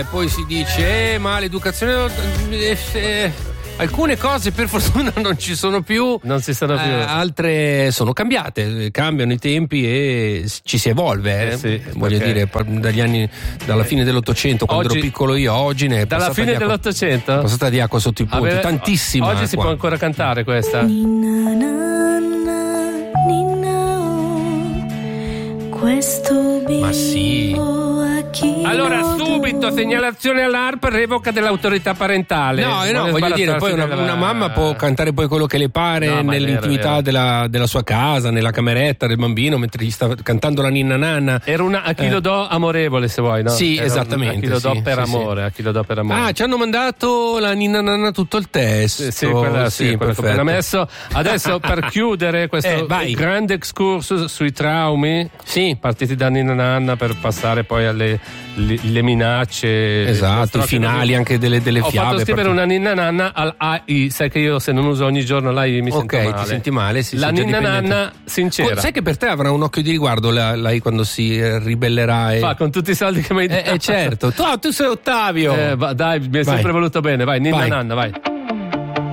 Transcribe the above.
poi si dice ma l'educazione alcune cose per fortuna non ci sono più, non si sono più, altre sono cambiate, cambiano i tempi e ci si evolve, sì, voglio dire, dalla fine dell'Ottocento, quando ero piccolo io, oggi ne è dalla fine dell'Ottocento passata di acqua sotto i ponti, tantissima oggi si può ancora cantare questa. Ninna nanna, ninna oh, questo bimbo. Ma sì. Allora subito segnalazione all'ARP, revoca dell'autorità parentale. No, voglio dire, poi una mamma può cantare poi quello che le pare nell'intimità della sua casa, nella cameretta del bambino, mentre gli sta cantando la ninna nanna. Era una a chi lo do amorevole, se vuoi, no? Sì, era esattamente. A chi lo do per amore, a chi lo do per amore. Ah, ci hanno mandato la ninna nanna tutto il testo. Sì, quella che ho appena messo. Adesso per chiudere questo grande excursus sui traumi, partiti da ninna nanna per passare poi alle minacce, esatto, i finali anche delle fiabe. Ho fatto scrivere una ninna nanna all'AI, sai che io se non uso ogni giorno l'AI mi sento male. Ti senti male? Sì, la ninna nanna sincera. Sai che per te avrà un occhio di riguardo l'AI quando si ribellerà Fa con tutti i soldi che mi hai dato. Certo, tu sei Ottavio. Dai, mi hai sempre voluto bene, vai, ninna nanna, vai.